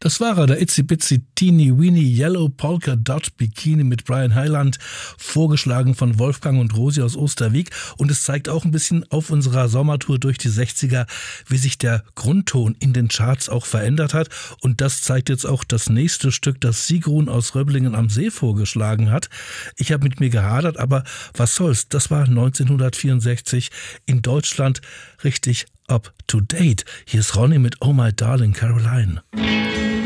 Das war er, der Itsy Bitsy Teeny Weeny Yellow Polka Dot Bikini mit Brian Hyland, vorgeschlagen von Wolfgang und Rosi aus Osterwieck. Und es zeigt auch ein bisschen auf unserer Sommertour durch die 60er, wie sich der Grundton in den Charts auch verändert hat. Und das zeigt jetzt auch das nächste Stück, das Sigrun aus Röblingen am See vorgeschlagen hat. Ich habe mit mir gehadert, aber was soll's, das war 1964 in Deutschland richtig up to date. Hier ist Ronny mit Oh My Darling Caroline.